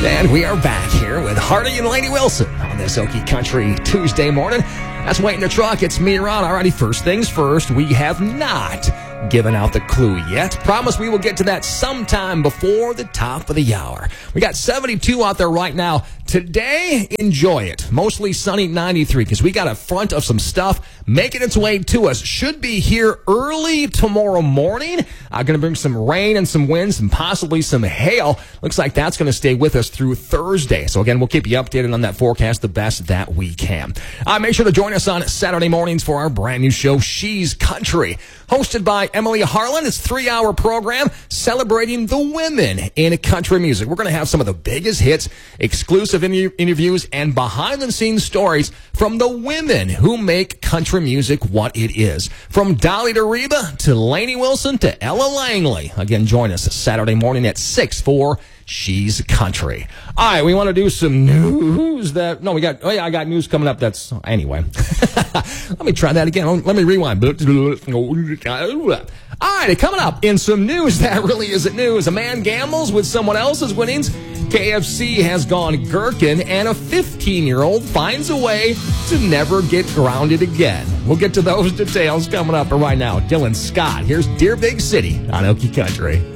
And we are back here with Hardy and Lady Wilson on this Okie Country Tuesday morning. That's waiting the truck. It's me, Ron. Alrighty, first things first. We have not given out the clue yet. Promise we will get to that sometime before the top of the hour. We got 72 out there right now. Today, enjoy it. Mostly sunny 93 because we got a front of some stuff making its way to us. Should be here early tomorrow morning. Going to bring some rain and some winds and possibly some hail. Looks like that's going to stay with us through Thursday. So again, we'll keep you updated on that forecast the best that we can. Make sure to join us on Saturday mornings for our brand new show, She's Country. Hosted by Emily Harlan. It's a 3-hour program celebrating the women in country music. We're going to have some of the biggest hits, exclusive interviews, and behind-the-scenes stories from the women who make country music what it is. From Dolly to Reba to Lainey Wilson to Ella Langley. Again, join us Saturday morning at 6 for She's Country. All right, we want to do some news I got news coming up. Anyway. Let me try that again. Let me rewind. All right, coming up in some news that really isn't news. A man gambles with someone else's winnings. KFC has gone gherkin, and a 15-year-old finds a way to never get grounded again. We'll get to those details coming up. But right now, Dylan Scott. Here's Dear Big City on Okie Country.